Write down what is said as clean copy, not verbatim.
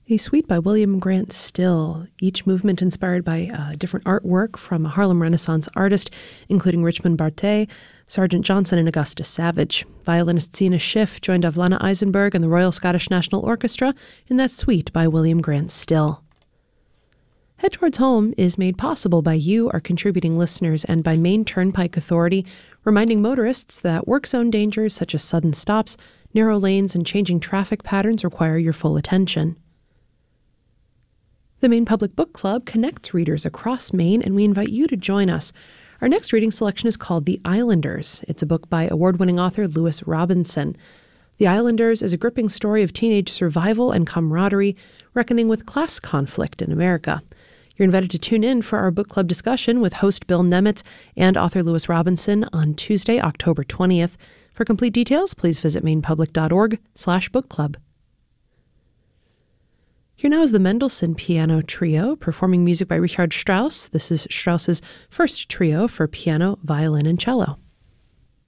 A suite by William Grant Still, each movement inspired by different artwork from a Harlem Renaissance artist, including Richmond Barthé, Sargent Johnson, and Augustus Savage. Violinist Zena Schiff joined Avlana Eisenberg and the Royal Scottish National Orchestra in that suite by William Grant Still. Head Towards Home is made possible by you, our contributing listeners, and by Maine Turnpike Authority, reminding motorists that work zone dangers such as sudden stops, narrow lanes, and changing traffic patterns require your full attention. The Maine Public Book Club connects readers across Maine, and we invite you to join us. Our next reading selection is called The Islanders. It's a book by award-winning author Lewis Robinson. The Islanders is a gripping story of teenage survival and camaraderie, reckoning with class conflict in America. You're invited to tune in for our book club discussion with host Bill Nemitz and author Lewis Robinson on Tuesday, October 20th. For complete details, please visit mainepublic.org/bookclub. Here now is the Mendelssohn Piano Trio, performing music by Richard Strauss. This is Strauss's first trio for piano, violin, and cello.